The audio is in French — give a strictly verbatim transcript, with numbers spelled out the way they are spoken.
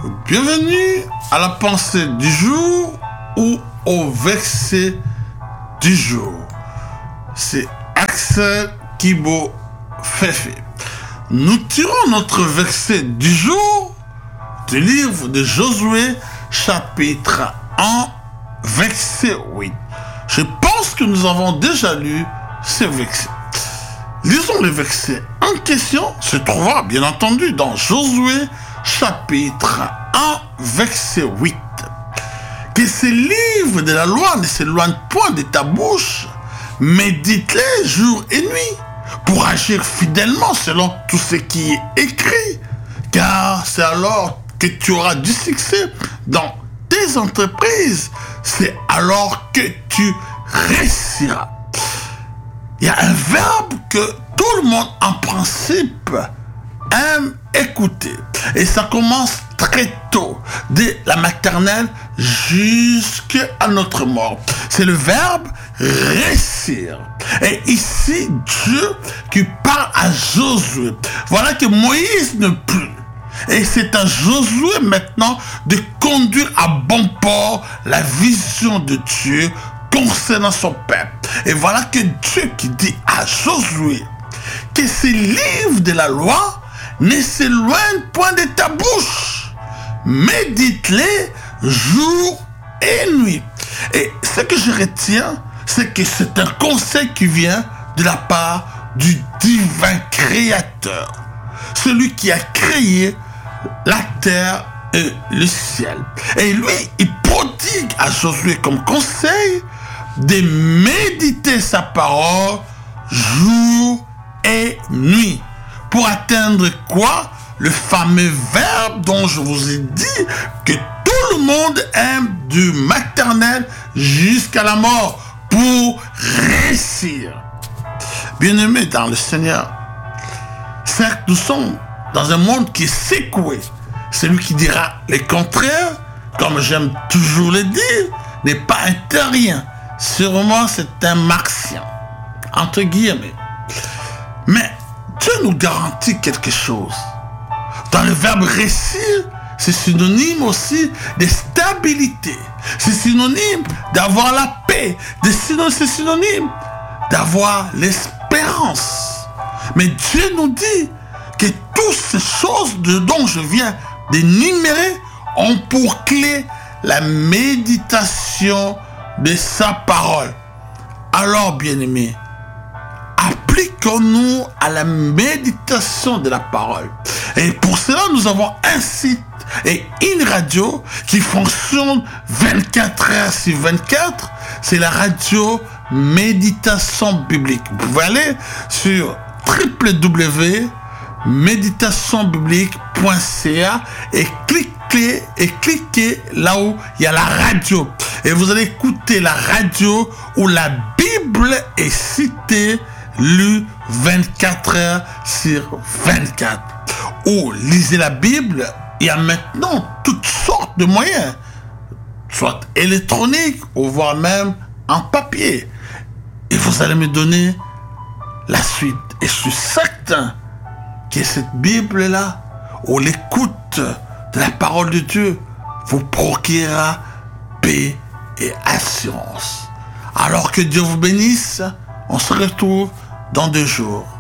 Bienvenue à la pensée du jour ou au verset du jour. C'est Axel Kibo Fefe. Nous tirons notre verset du jour du livre de Josué, chapitre un, verset huit. Je pense que nous avons déjà lu ce verset. Lisons le verset en question, se trouvera bien entendu dans Josué, chapitre un, verset huit. Que ces livres de la loi ne s'éloignent point de ta bouche, médite-les jour et nuit, pour agir fidèlement selon tout ce qui est écrit, car c'est alors que tu auras du succès dans tes entreprises, c'est alors que tu réussiras. Il y a un verbe que tout le monde en principe aime écouter. Et ça commence très tôt, dès la maternelle jusqu'à notre mort. C'est le verbe réussir. Et ici, Dieu qui parle à Josué. Voilà que Moïse ne plus. Et c'est à Josué maintenant de conduire à bon port la vision de Dieu concernant son peuple. Et voilà que Dieu qui dit à Josué que ces livres de la loi ne s'éloignent point de ta bouche. Médite-les jour et nuit. Et ce que je retiens, c'est que c'est un conseil qui vient de la part du divin créateur. Celui qui a créé la terre et le ciel. Et lui, il prodigue à Josué comme conseil de méditer sa parole jour et nuit. Pour atteindre quoi? Le fameux verbe dont je vous ai dit que tout le monde aime du maternel jusqu'à la mort pour réussir. Bien-aimés dans le Seigneur, certes nous sommes dans un monde qui est secoué. Celui qui dira le contraire, comme j'aime toujours le dire, n'est pas un terrien. Sûrement c'est un martien, entre guillemets. Mais Dieu nous garantit quelque chose. Dans le verbe réussir, c'est synonyme aussi de stabilité. C'est synonyme d'avoir la paix. C'est synonyme d'avoir l'espérance. Mais Dieu nous dit que toutes ces choses de dont je viens d'énumérer ont pour clé la méditation de sa parole. Alors, bien-aimés, appliquons-nous à la méditation de la parole. Et pour cela, nous avons un site et une radio qui fonctionne vingt-quatre heures sur vingt-quatre. C'est la radio Méditation Biblique. Vous pouvez aller sur w w w point méditation biblique point c a et cliquez et cliquez là où il y a la radio. Et vous allez écouter la radio où la Bible est citée, lue vingt-quatre heures sur vingt-quatre. Ou lisez la Bible, il y a maintenant toutes sortes de moyens, soit électroniques ou voire même en papier. Et vous allez me donner la suite. Et je suis certain que cette Bible-là, ou l'écoute de la parole de Dieu, vous procurera paix et assurance. Alors que Dieu vous bénisse, on se retrouve dans deux jours.